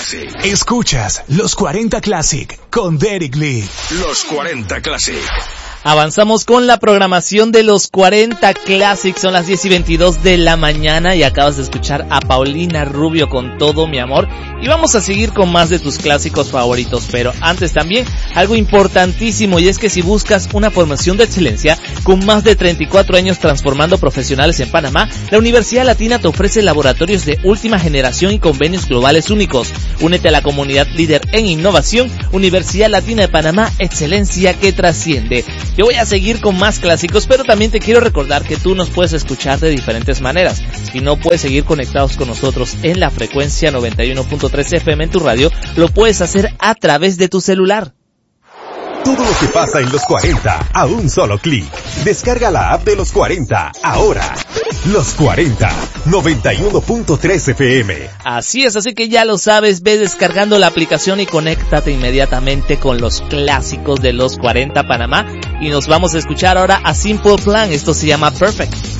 Classic. Escuchas Los 40 Classic con Derek Lee. Los 40 Classic. Avanzamos con la programación de los 40 Classic. Son las 10:22 de la mañana y acabas de escuchar a Paulina Rubio con Todo Mi Amor. Y vamos a seguir con más de tus clásicos favoritos, pero antes también algo importantísimo, y es que si buscas una formación de excelencia con más de 34 años transformando profesionales en Panamá, la Universidad Latina te ofrece laboratorios de última generación y convenios globales únicos. Únete a la comunidad líder en innovación. Universidad Latina de Panamá, excelencia que trasciende. Yo voy a seguir con más clásicos, pero también te quiero recordar que tú nos puedes escuchar de diferentes maneras. Si no puedes seguir conectados con nosotros en la frecuencia 91.3 FM en tu radio, lo puedes hacer a través de tu celular. Todo lo que pasa en los 40 a un solo clic. Descarga la app de los 40 ahora. Los 40, 91.3 FM. Así es, así que ya lo sabes, ve descargando la aplicación y conéctate inmediatamente con los clásicos de los 40 Panamá. Y nos vamos a escuchar ahora a Simple Plan, esto se llama Perfect.